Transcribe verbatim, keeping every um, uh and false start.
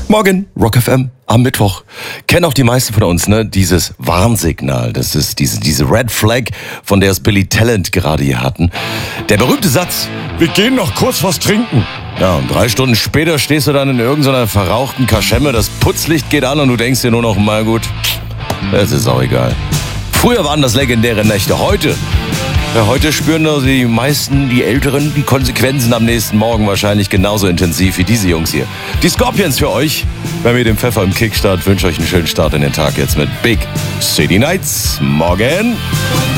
Morgen, Rock F M am Mittwoch. Kennen auch die meisten von uns, ne? Dieses Warnsignal. Das ist diese, diese Red Flag, von der es Billy Talent gerade hier hatten. Der berühmte Satz: Wir gehen noch kurz was trinken. Ja, und drei Stunden später stehst du dann in irgendeiner verrauchten Kaschemme, das Putzlicht geht an und du denkst dir nur noch, mal gut, es ist auch egal. Früher waren das legendäre Nächte, heute... Ja, heute spüren also die meisten, die Älteren, die Konsequenzen am nächsten Morgen wahrscheinlich genauso intensiv wie diese Jungs hier. Die Scorpions für euch. Bei mir dem Pfeffer im Kickstart. Wünsche euch einen schönen Start in den Tag jetzt mit Big City Nights. Morgen.